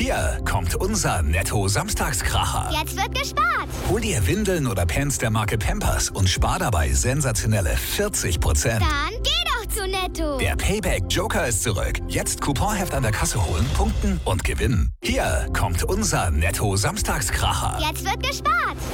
Hier kommt unser Netto-Samstagskracher. Jetzt wird gespart. Hol dir Windeln oder Pants der Marke Pampers und spar dabei sensationelle 40%. Dann geh doch zu Netto. Der Payback-Joker ist zurück. Jetzt Couponheft an der Kasse holen, punkten und gewinnen. Hier kommt unser Netto-Samstagskracher. Jetzt wird gespart.